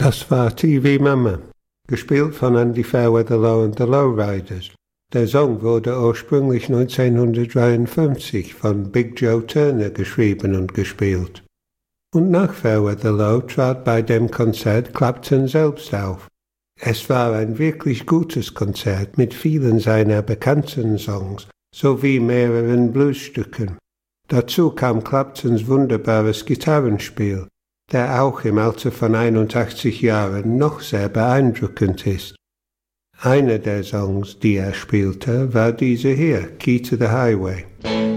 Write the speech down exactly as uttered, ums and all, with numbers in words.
Das war T V Mama, gespielt von Andy Fairweather und the Lowriders. Der Song wurde ursprünglich neunzehnhundertdreiundfünfzig von Big Joe Turner geschrieben und gespielt. Und nach Fairweather trat bei dem Konzert Clapton selbst auf. Es war ein wirklich gutes Konzert mit vielen seiner bekannten Songs sowie mehreren Bluesstücken. Dazu kam Claptons wunderbares Gitarrenspiel, der auch im Alter von einundachtzig Jahren noch sehr beeindruckend ist. Einer der Songs, die er spielte, war diese hier, Key to the Highway.